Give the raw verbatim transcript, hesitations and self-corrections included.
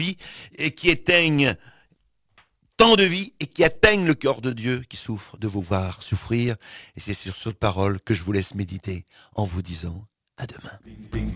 vie et qui éteignent tant de vie et qui atteignent le cœur de Dieu qui souffre de vous voir souffrir. Et c'est sur cette parole que je vous laisse méditer en vous disant à demain.